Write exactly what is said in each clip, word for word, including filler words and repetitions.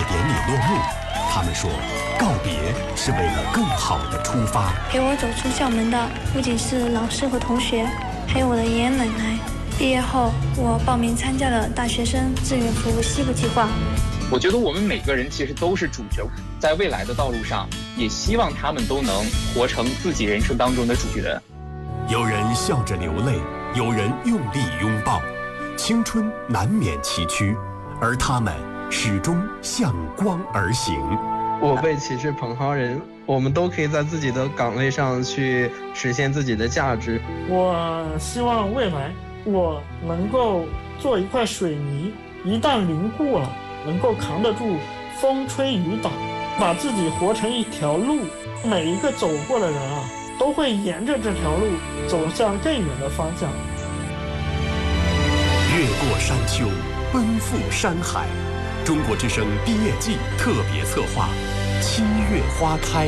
典礼落幕，他们说，告别是为了更好的出发。 陪我走出校门的不仅是老师和同学，还有我的爷爷奶奶。毕业后，我报名参加了大学生志愿服务西部计划。 我觉得我们每个人其实都是主角，在未来的道路上，也希望他们都能活成自己人生当中的主角。 有人笑着流泪，有人用力拥抱，青春难免崎岖，而他们始终向光而行。 我辈岂是蓬蒿人，我们都可以在自己的岗位上去实现自己的价值。 我希望未来我能够做一块水泥，一旦凝固了，能够扛得住风吹雨打，把自己活成一条路。每一个走过的人啊，都会沿着这条路走向更远的方向。 越过山丘，奔赴山海。中国之声毕业季特别策划，七月花开。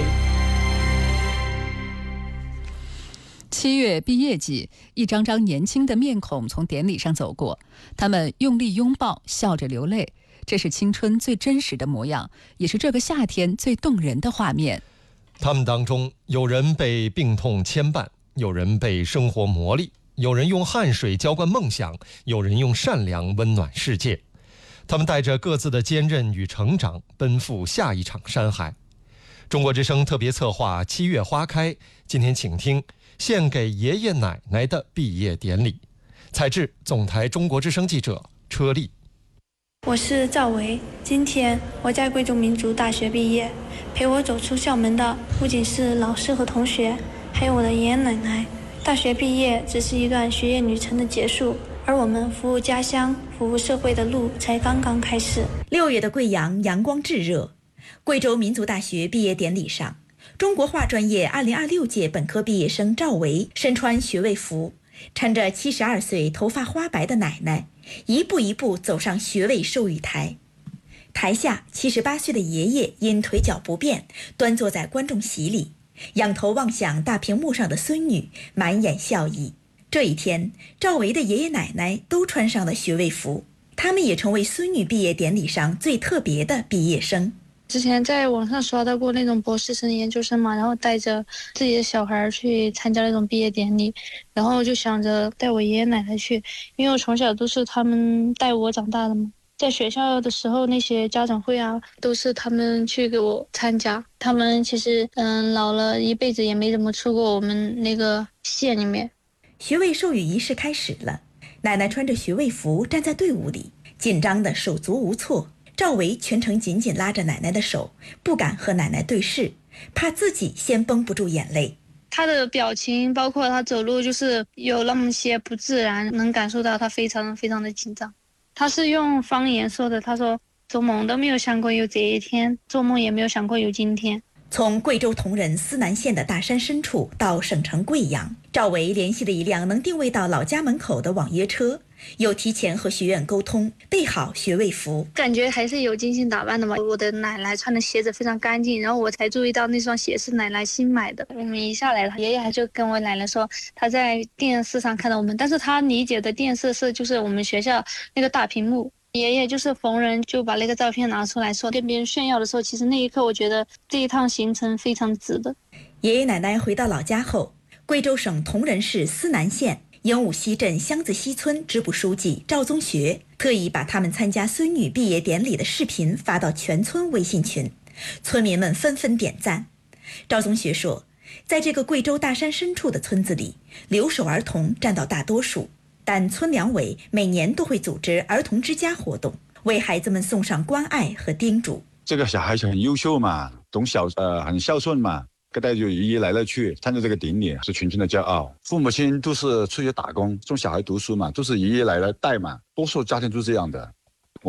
七月毕业季，一张张年轻的面孔从典礼上走过，他们用力拥抱，笑着流泪，这是青春最真实的模样，也是这个夏天最动人的画面。 他们当中，有人被病痛牵绊，有人被生活磨砺，有人用汗水浇灌梦想，有人用善良温暖世界。他们带着各自的坚韧与成长，奔赴下一场山海。中国之声特别策划七月花开，今天请听献给爷爷奶奶的毕业典礼。采制总台中国之声记者车丽。 我是赵维，今天我在贵州民族大学毕业，陪我走出校门的不仅是老师和同学，还有我的爷爷奶奶。大学毕业只是一段学业旅程的结束，而我们服务家乡、服务社会的路才刚刚开始。 六月的贵阳阳光炙热，贵州民族大学毕业典礼上，中国画专业二零二六届本科毕业生赵维身穿学位服，搀着七十二岁头发花白的奶奶，一步一步走上学位授予台。台下七十八岁的爷爷因腿脚不便，端坐在观众席里，仰头望向大屏幕上的孙女，满眼笑意。这一天，赵维的爷爷奶奶都穿上了学位服，他们也成为孙女毕业典礼上最特别的毕业生。 之前在网上刷到过那种博士生、研究生嘛，然后带着自己的小孩去参加那种毕业典礼，然后就想着带我爷爷奶奶去，因为我从小都是他们带我长大的嘛。在学校的时候，那些家长会啊，都是他们去给我参加。他们其实嗯，老了一辈子也没怎么出过我们那个县里面。 学位授予仪式开始了，奶奶穿着学位服站在队伍里，紧张的手足无措。赵维全程紧紧拉着奶奶的手，不敢和奶奶对视，怕自己先绷不住眼泪。 他的表情包括他走路就是有那么些不自然，能感受到他非常非常的紧张。他是用方言说的，他说做梦都没有想过有这一天，做梦也没有想过有今天。 从贵州铜仁思南县的大山深处到省城贵阳，赵维联系了一辆能定位到老家门口的网约车，又提前和学院沟通，备好学位服， 感觉还是有精心打扮的嘛。我的奶奶穿的鞋子非常干净，然后我才注意到那双鞋是奶奶新买的。我们一下来了，爷爷还就跟我奶奶说他在电视上看到我们，但是他理解的电视是就是我们学校那个大屏幕。爷爷就是逢人就把那个照片拿出来说跟别人炫耀的时候，其实那一刻我觉得这一趟行程非常值得。 爷爷奶奶回到老家后，贵州省铜仁市思南县鹦鹉溪镇箱子溪村支部书记赵宗学特意把他们参加孙女毕业典礼的视频发到全村微信群，村民们纷纷点赞。赵宗学说，在这个贵州大山深处的村子里，留守儿童占到大多数，但村两委每年都会组织儿童之家活动，为孩子们送上关爱和叮嘱。 这个小孩子很优秀嘛，懂小呃很孝顺嘛，各代就一一来来去参加这个典礼，是群群的骄傲。父母亲都是出去打工，送小孩读书嘛，都是爷爷奶奶带嘛，多数家庭都是这样的。